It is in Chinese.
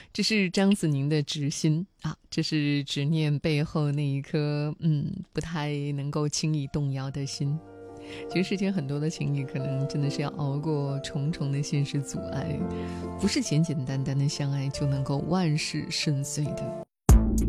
这是张子宁的执心啊，这是执念背后那一颗不太能够轻易动摇的心。其实世间很多的情谊，可能真的是要熬过重重的现实阻碍，不是简简单单的相爱就能够万事顺遂的。